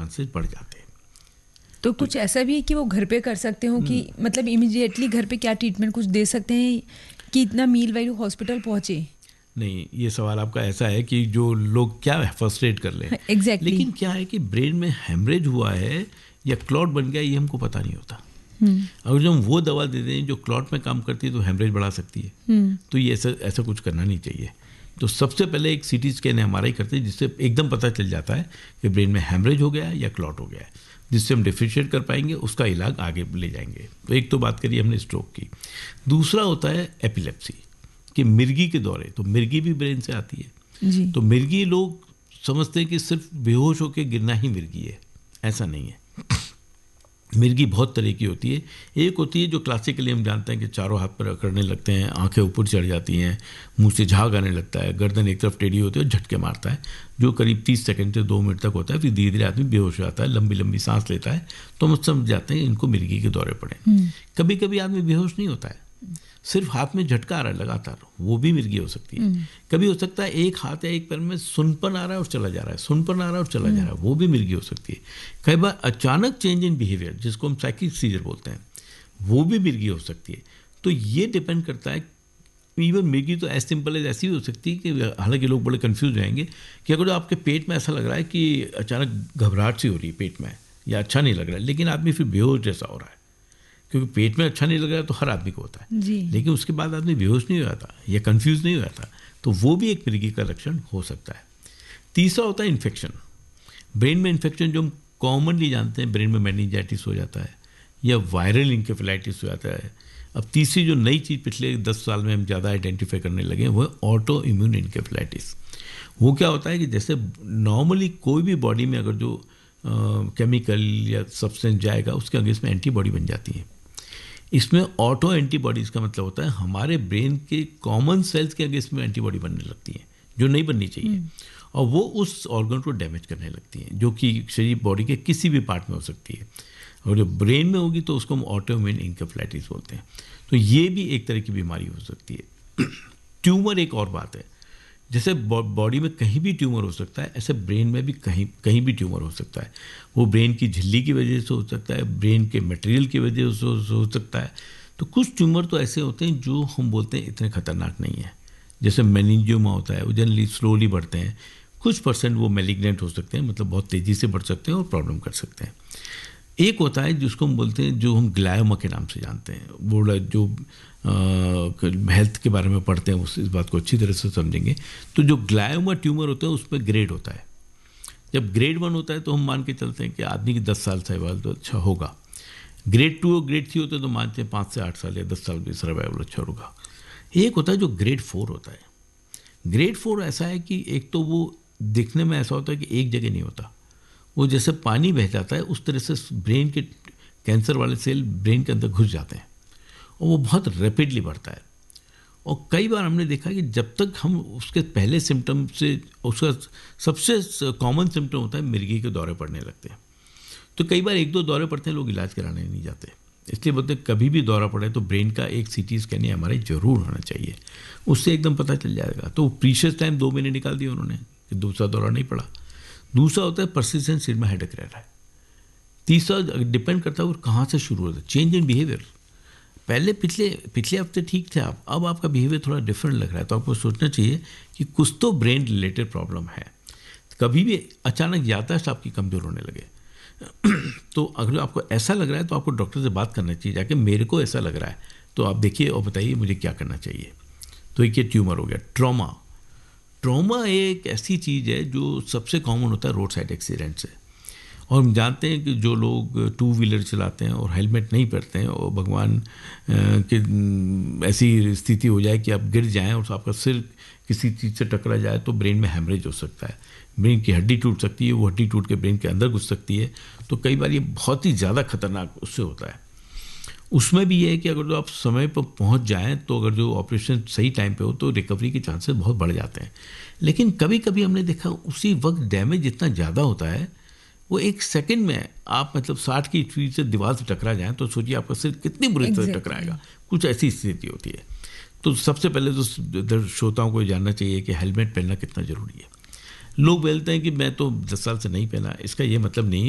Chances बढ़ जाते हैं। तो कुछ ऐसा भी है कि वो घर पे कर सकते हो कि मतलब इमीडिएटली घर पे क्या ट्रीटमेंट कुछ दे सकते हैं कि इतना मील वाइल हॉस्पिटल पहुंचे? नहीं, ये सवाल आपका ऐसा है कि जो लोग क्या फर्स्ट एड कर लें। एग्जैक्टली। लेकिन क्या है कि ब्रेन में हेमरेज हुआ है या क्लॉट बन गया, ये हमको पता नहीं होता। अगर जो हम वो दवा दे दें जो क्लॉट में काम करती है तो हेमरेज बढ़ा सकती है, तो ये ऐसा कुछ करना नहीं चाहिए। तो सबसे पहले एक सीटी स्कैन एमआरआई करते हैं जिससे एकदम पता चल जाता है कि ब्रेन में हेमरेज हो गया है या क्लॉट हो गया है, जिससे हम डिफरेंशिएट कर पाएंगे, उसका इलाज आगे ले जाएंगे। तो एक तो बात करिए हमने स्ट्रोक की। दूसरा होता है एपिलेप्सी कि मिर्गी के दौरे, तो मिर्गी भी ब्रेन से आती है जी। तो मिर्गी लोग समझते हैं कि सिर्फ बेहोश होकर गिरना ही मिर्गी है, ऐसा नहीं है। मिर्गी बहुत तरह की होती है। एक होती है जो क्लासिकली हम जानते हैं कि चारों हाथ पर अकड़ने लगते हैं, आंखें ऊपर चढ़ जाती हैं, मुंह से झाग आने लगता है, गर्दन एक तरफ टेढ़ी होती है और झटके मारता है, जो करीब 30 सेकंड से 2 मिनट तक होता है। फिर धीरे धीरे आदमी बेहोश हो जाता है, लंबी लंबी सांस लेता है, तो हम समझ जाते हैं इनको मिर्गी के दौरे पड़े। कभी कभी आदमी बेहोश नहीं होता है, सिर्फ हाथ में झटका आ रहा है लगातार, वो भी मिर्गी हो सकती है। कभी हो सकता है एक हाथ या एक पैर में सुनपन आ रहा है और चला जा रहा है, सुनपन आ रहा है और चला जा रहा है, वो भी मिर्गी हो सकती है। कई बार अचानक चेंज इन बिहेवियर, जिसको हम साइकिक सीजर बोलते हैं, वो भी मिर्गी हो सकती है। तो ये डिपेंड करता है। इवन मिर्गी तो एज सिंपल एज ऐसी भी हो सकती है कि हालांकि लोग बड़े कंफ्यूज रहेंगे कि अगर आपके पेट में ऐसा लग रहा है कि अचानक घबराहट सी हो रही है पेट में या अच्छा नहीं लग रहा है, लेकिन आदमी फिर बेहोश जैसा हो रहा है, क्योंकि पेट में अच्छा नहीं लग रहा है तो हर आदमी को होता है जी। लेकिन उसके बाद आदमी बेहोश नहीं हुआ था या कंफ्यूज नहीं हुआ था, तो वो भी एक मिर्गी का लक्षण हो सकता है। तीसरा होता है इन्फेक्शन। ब्रेन में इन्फेक्शन जो हम कॉमनली जानते हैं, ब्रेन में मेनिंजाइटिस हो जाता है या वायरल इंकेफेलाइटिस हो जाता है। अब तीसरी जो नई चीज़ पिछले 10 साल में हम ज़्यादा आइडेंटिफाई करने लगे हैं वो है ऑटो इम्यून इंकेफेलाइटिस। वो क्या होता है कि जैसे नॉर्मली कोई भी बॉडी में अगर जो केमिकल या सब्सटेंस जाएगा उसके अगेंस्ट में एंटीबॉडी बन जाती है। इसमें ऑटो एंटीबॉडीज़ का मतलब होता है हमारे ब्रेन के कॉमन सेल्स के अगेंस्ट में एंटीबॉडी बनने लगती है जो नहीं बननी चाहिए, और वो उस ऑर्गन को डैमेज करने लगती हैं, जो कि शरीर बॉडी के किसी भी पार्ट में हो सकती है। और जो ब्रेन में होगी तो उसको हम ऑटोइम्यून इंकेफेलाइटिस बोलते हैं। तो ये भी एक तरह की बीमारी हो सकती है। ट्यूमर एक और बात है, जैसे बॉडी में कहीं भी ट्यूमर हो सकता है, ऐसे ब्रेन में भी कहीं भी ट्यूमर हो सकता है। वो ब्रेन की झिल्ली की वजह से हो सकता है, ब्रेन के मटेरियल की वजह से हो सकता है। तो कुछ ट्यूमर तो ऐसे होते हैं जो हम बोलते हैं इतने खतरनाक नहीं है, जैसे मेनिंजियोमा होता है, वो जनरली स्लोली बढ़ते हैं। कुछ % वो मेलिग्नेंट हो सकते हैं, मतलब बहुत तेज़ी से बढ़ सकते हैं और प्रॉब्लम कर सकते हैं। एक होता है जिसको हम बोलते हैं, जो हम ग्लायोमा के नाम से जानते हैं, वो जो हेल्थ के बारे में पढ़ते हैं इस बात को अच्छी तरह से समझेंगे। तो जो ग्लायोमा ट्यूमर होता है उसमें ग्रेड होता है। जब ग्रेड 1 होता है तो हम मान के चलते हैं कि आदमी की 10 साल सर्वाइवल तो अच्छा होगा। ग्रेड 2 और ग्रेड 3 होता है तो मानते हैं 5 से 8 साल या 10 साल में सर्वाइवल अच्छा होगा। एक होता है जो ग्रेड 4 होता है। ग्रेड 4 ऐसा है कि एक तो वो दिखने में ऐसा होता है कि एक जगह नहीं होता, वो जैसे पानी बह जाता है उस तरह से ब्रेन के कैंसर वाले सेल ब्रेन के अंदर घुस जाते हैं और वो बहुत रैपिडली बढ़ता है। और कई बार हमने देखा कि जब तक हम उसके पहले सिम्टम से, उसका सबसे कॉमन सिम्टम होता है मिर्गी के दौरे पड़ने लगते हैं। तो कई बार 1-2 दौरे पड़ते हैं, लोग इलाज कराने नहीं जाते। इसलिए बोलते हैं कभी भी दौरा पड़े तो ब्रेन का एक CT स्कैन हमारे जरूर होना चाहिए, उससे एकदम पता चल जाएगा। तो प्रीशियस टाइम 2 महीने निकाल दिए उन्होंने कि दूसरा दौरा नहीं पड़ा। दूसरा होता है परसिस्टेंट सिर में हेडेक रह रहा है। तीसरा डिपेंड करता है वो कहाँ से शुरू होता है, चेंज इन बिहेवियर। पहले पिछले हफ्ते ठीक थे आप, अब आपका बिहेवियर थोड़ा डिफरेंट लग रहा है, तो आपको सोचना चाहिए कि कुछ तो ब्रेन रिलेटेड प्रॉब्लम है। कभी भी अचानक याददाश्त आपकी कमज़ोर होने लगे तो अगर आपको ऐसा लग रहा है तो आपको डॉक्टर से बात करना चाहिए जाके, मेरे को ऐसा लग रहा है तो आप देखिए और बताइए मुझे क्या करना चाहिए। तो एक ये ट्यूमर हो गया। ट्रॉमा एक ऐसी चीज़ है जो सबसे कॉमन होता है रोड साइड एक्सीडेंट से। और हम जानते हैं कि जो लोग 2 व्हीलर चलाते हैं और हेलमेट नहीं पहनते हैं, और भगवान की ऐसी स्थिति हो जाए कि आप गिर जाएं और आपका सिर किसी चीज़ से टकरा जाए तो ब्रेन में हैमरेज हो सकता है, ब्रेन की हड्डी टूट सकती है, वो हड्डी टूट के ब्रेन के अंदर घुस सकती है। तो कई बार ये बहुत ही ज़्यादा खतरनाक उससे होता है। उसमें भी ये है कि अगर जो आप समय पर पहुंच जाएं तो अगर जो ऑपरेशन सही टाइम पे हो तो रिकवरी के चांसेस बहुत बढ़ जाते हैं। लेकिन कभी कभी हमने देखा उसी वक्त डैमेज इतना ज़्यादा होता है, वो 1 सेकंड में आप मतलब 60 की स्पीड से दीवार से टकरा जाएं तो सोचिए आपका सिर कितनी बुरी तरह टकराएगा। कुछ ऐसी स्थिति होती है। तो सबसे पहले तो श्रोताओं को जानना चाहिए कि हेलमेट पहनना कितना ज़रूरी है। लोग बोलते हैं कि मैं तो 10 साल से नहीं पहना, इसका ये मतलब नहीं है